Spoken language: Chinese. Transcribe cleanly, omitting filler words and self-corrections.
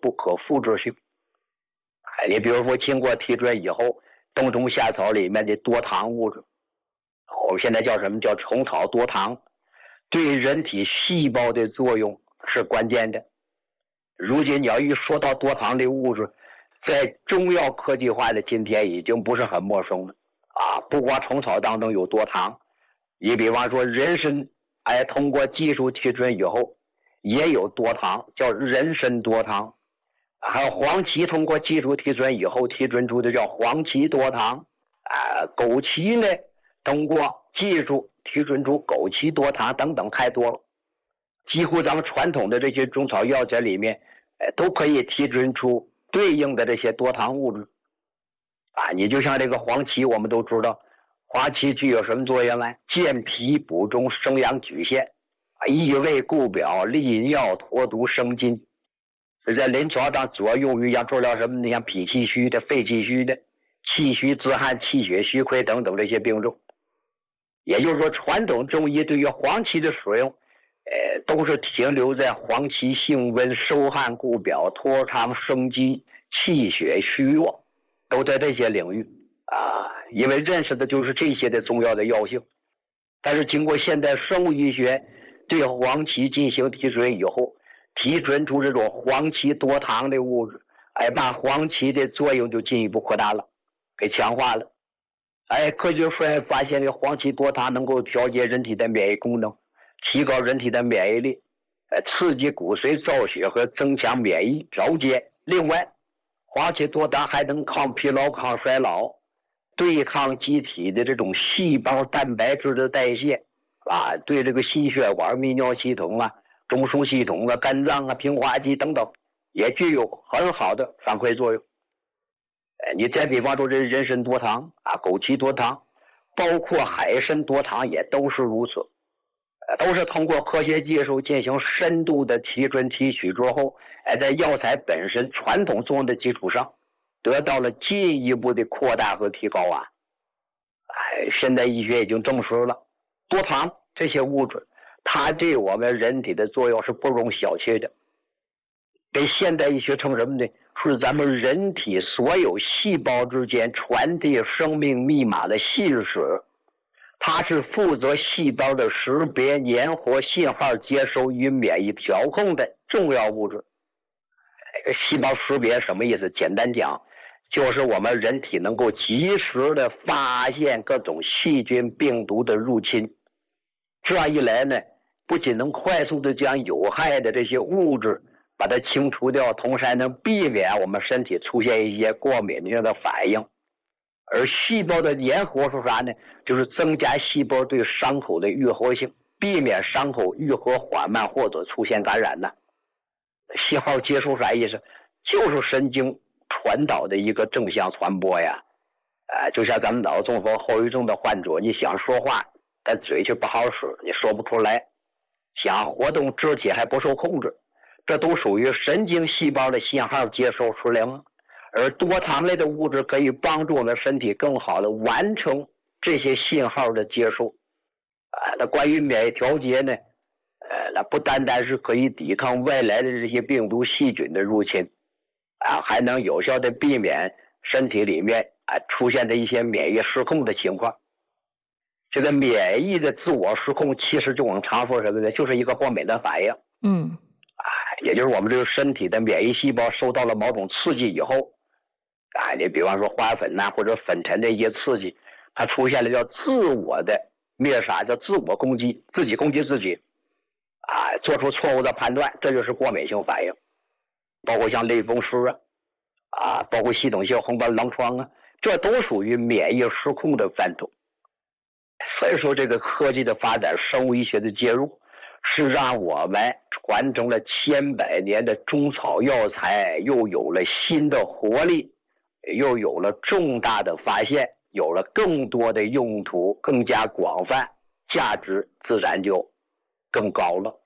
不可复制性。你比如说经过提纯以后，冬虫夏草里面的多糖物质，我们现在叫什么叫虫草多糖，对人体细胞的作用是关键的。如今你要一说到多糖的物质，在中药科技化的今天已经不是很陌生了啊！不光虫草当中有多糖，你比方说人参，通过技术提纯以后也有多糖，叫人参多糖。还有黄芪，通过技术提纯以后提纯出的叫黄芪多糖。枸杞呢，通过技术提纯出枸杞多糖等等，太多了。几乎咱们传统的这些中草药材里面，都可以提纯出对应的这些多糖物质。你就像这个黄芪，我们都知道，黄芪具有什么作用呢？健脾补中，生阳举陷，益胃固表，利尿脱毒，生津。在临床上主要用于像治疗什么呢？像脾气虚的、肺气虚的、气虚自汗、气血虚亏等等这些病症。也就是说，传统中医对于黄芪的使用，都是停留在黄芪性温、收汗固表、脱肠生肌、气血虚弱，都在这些领域因为认识的就是这些的中药的药性。但是经过现代生物医学对黄芪进行提纯以后，提纯出这种黄芪多糖的物质，把黄芪的作用就进一步扩大了，给强化了。科学发现这黄芪多糖能够调节人体的免疫功能，提高人体的免疫力，刺激骨髓造血和增强免疫调节。另外，黄芪多糖还能抗疲劳、抗衰老，对抗机体的这种细胞蛋白质的代谢对这个心血管、泌尿系统中枢系统肝脏平滑肌等等，也具有很好的反馈作用。你再比方说这人参多糖枸杞多糖，包括海参多糖也都是如此，都是通过科学技术进行深度的提纯提取之后，在药材本身传统作用的基础上，得到了进一步的扩大和提高现代医学已经证实了，多糖这些物质，它对我们人体的作用是不容小觑的。被现代医学称什么呢？是咱们人体所有细胞之间传递生命密码的信使，它是负责细胞的识别、粘活、信号接收与免疫调控的重要物质。细胞识别什么意思？简单讲，就是我们人体能够及时的发现各种细菌、病毒的入侵。这样一来呢，不仅能快速的将有害的这些物质把它清除掉，同时还能避免我们身体出现一些过敏性的反应。而细胞的粘合是啥呢？就是增加细胞对伤口的愈合性，避免伤口愈合缓慢或者出现感染信号接收啥意思？就是神经传导的一个正向传播呀。就像咱们脑中风后遗症的患者，你想说话但嘴却不好使，你说不出来，想活动肢体还不受控制，这都属于神经细胞的信号接收失灵。而多糖类的物质可以帮助我们身体更好的完成这些信号的接收。那关于免疫调节呢，那不单单是可以抵抗外来的这些病毒细菌的入侵，还能有效的避免身体里面出现的一些免疫失控的情况。这个免疫的自我失控，其实就我们常说什么呢？就是一个过敏的反应。也就是我们这个身体的免疫细胞受到了某种刺激以后，你比方说花粉或者粉尘的一些刺激，它出现了叫自我的灭杀，叫自我攻击，自己攻击自己，做出错误的判断，这就是过敏性反应。包括像类风湿包括系统性红斑狼疮这都属于免疫失控的范畴。所以说这个科技的发展，生物医学的介入，是让我们传承了千百年的中草药材又有了新的活力，又有了重大的发现，有了更多的用途，更加广泛，价值自然就更高了。